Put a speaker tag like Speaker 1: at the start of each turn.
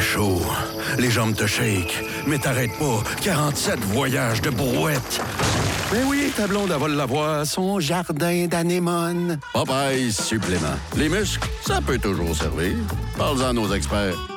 Speaker 1: chaud, les jambes te shake, mais t'arrêtes pas. 47 voyages de brouette. Ben oui, ta blonde, elle va l'avoir, son jardin d'anémone. Popeye supplément. Les muscles, ça peut toujours servir. Parle-en à nos experts.